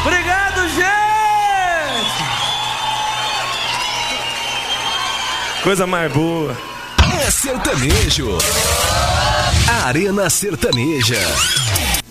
Obrigado, gente! Coisa mais boa. É sertanejo. Arena Sertaneja.